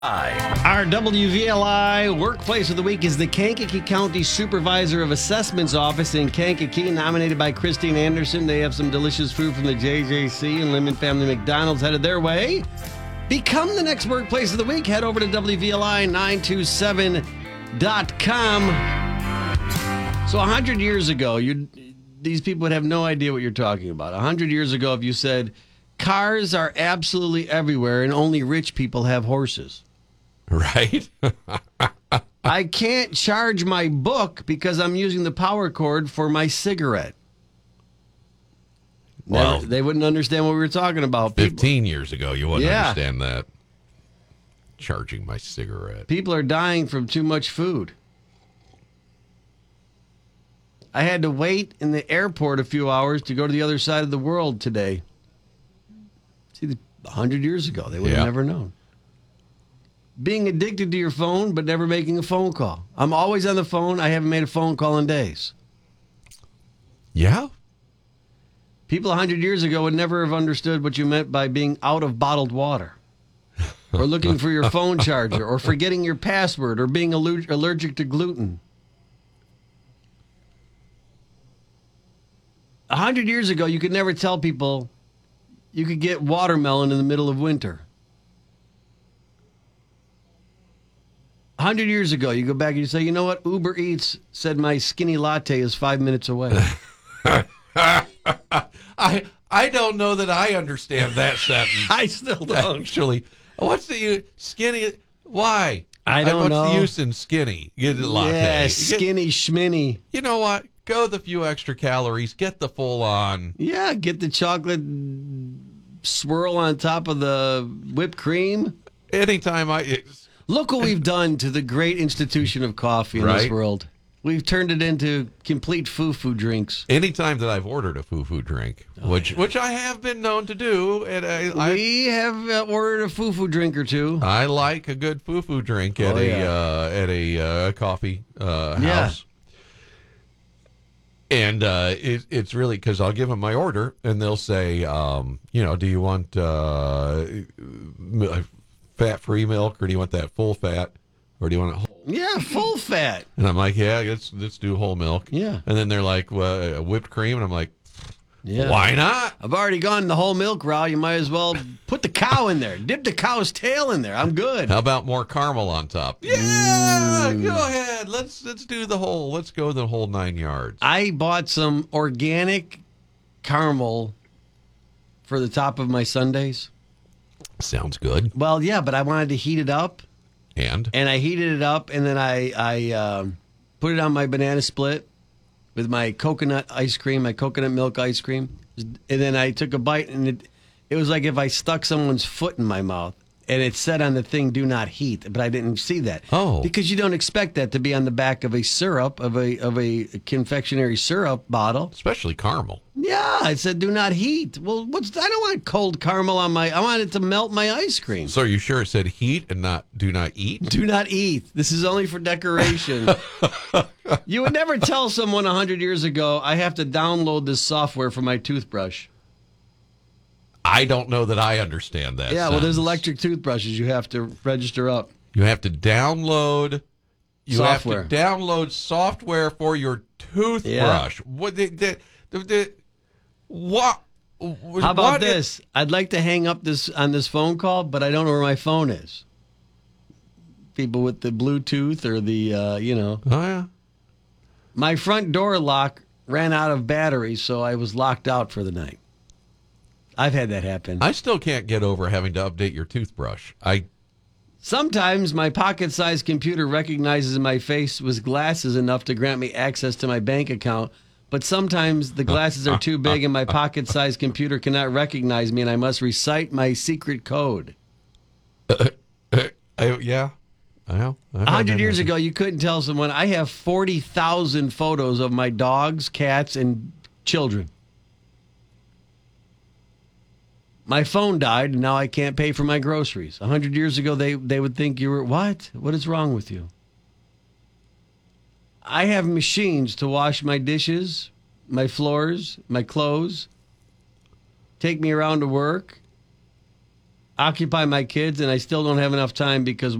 Our WVLI Workplace of the Week is the Kankakee County Supervisor of Assessments Office in Kankakee, nominated by Christine Anderson. They have some delicious food from the JJC and Lemon Family McDonald's headed their way. Become the next Workplace of the Week. Head over to WVLI927.com. So 100 years ago, these people would have no idea what you're talking about. 100 years ago, if you said, cars are absolutely everywhere and only rich people have horses. Right? I can't charge my book because I'm using the power cord for my cigarette. Well, they wouldn't understand what we were talking about. 15 years ago, you wouldn't understand that. Charging my cigarette. People are dying from too much food. I had to wait in the airport a few hours to go to the other side of the world today. See, 100 years ago, they would have never known. Being addicted to your phone, but never making a phone call. I'm always on the phone. I haven't made a phone call in days. Yeah? People 100 years ago would never have understood what you meant by being out of bottled water, or looking for your phone charger, or forgetting your password, or being allergic to gluten. 100 years ago, you could never tell people you could get watermelon in the middle of winter. 100 years ago, you go back and you say, you know what? Uber Eats said my skinny latte is 5 minutes away. I don't know that I understand that sentence. I still don't. Actually, what's the skinny? Why? I don't know. What's the use in skinny? Get a latte. Yeah, skinny schminny. You know what? Go the few extra calories. Get the full on. Yeah, get the chocolate swirl on top of the whipped cream. Anytime Look what we've done to the great institution of coffee in this world. We've turned it into complete foo-foo drinks. Anytime that I've ordered a foo-foo drink, which I have been known to do, and we have ordered a foo-foo drink or two. I like a good foo-foo drink at a coffee house. And it's really because I'll give them my order, and they'll say, do you want fat-free milk, or do you want that full fat, or do you want it whole? Yeah, full fat. And I'm like, let's do whole milk. Yeah. And then they're like, whipped cream, and I'm like, yeah, why not? I've already gone the whole milk route. You might as well put the cow in there. Dip the cow's tail in there. I'm good. How about more caramel on top? Yeah, go ahead. Let's do the whole. Let's go the whole 9 yards. I bought some organic caramel for the top of my sundaes. Sounds good. Well, yeah, but I wanted to heat it up. And I heated it up, and then I put it on my banana split with my coconut ice cream, my coconut milk ice cream. And then I took a bite, and it was like if I stuck someone's foot in my mouth. And it said on the thing, do not heat, but I didn't see that. Oh. Because you don't expect that to be on the back of a syrup, of a confectionery syrup bottle. Especially caramel. Yeah, it said do not heat. Well, I don't want cold caramel on I want it to melt my ice cream. So are you sure it said heat and not do not eat? Do not eat. This is only for decoration. You would never tell someone 100 years ago, I have to download this software for my toothbrush. I don't know that I understand that. Yeah, well, there's electric toothbrushes you have to register up. You have to download software. You have to download software for your toothbrush. Yeah. What? How about this? I'd like to hang up on this phone call, but I don't know where my phone is. People with the Bluetooth or the, Oh, yeah. My front door lock ran out of batteries, so I was locked out for the night. I've had that happen. I still can't get over having to update your toothbrush. Sometimes my pocket-sized computer recognizes my face with glasses enough to grant me access to my bank account, but sometimes the glasses are too big and my pocket-sized computer cannot recognize me, and I must recite my secret code. Yeah. I know. 100 years ago, you couldn't tell someone, I have 40,000 photos of my dogs, cats, and children. My phone died, and now I can't pay for my groceries. 100 years ago, they would think you were, what? What is wrong with you? I have machines to wash my dishes, my floors, my clothes, take me around to work. occupy my kids, and I still don't have enough time because